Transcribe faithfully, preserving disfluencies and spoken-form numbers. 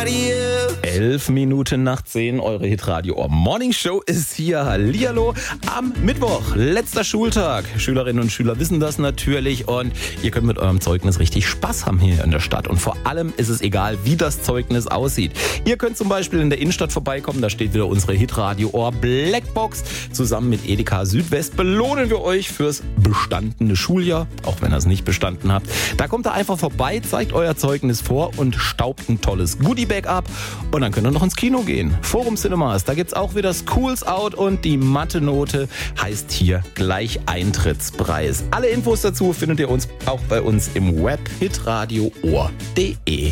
Radio. Elf Minuten nach zehn, eure Hitradio Ohr Morning Show ist hier. Hallihallo am Mittwoch, letzter Schultag. Schülerinnen und Schüler wissen das natürlich und ihr könnt mit eurem Zeugnis richtig Spaß haben hier in der Stadt. Und vor allem ist es egal, wie das Zeugnis aussieht. Ihr könnt zum Beispiel in der Innenstadt vorbeikommen, da steht wieder unsere Hitradio Ohr Blackbox. Zusammen mit Edeka Südwest belohnen wir euch fürs bestandene Schuljahr, auch wenn ihr es nicht bestanden habt. Da kommt ihr einfach vorbei, zeigt euer Zeugnis vor und staubt ein tolles Goodiebag ab. Und dann könnt ihr noch ins Kino gehen. Forum Cinemas, da gibt's auch wieder Schools Out und die Mathe-Note heißt hier gleich Eintrittspreis. Alle Infos dazu findet ihr uns auch bei uns im Web hitradio ohr punkt de.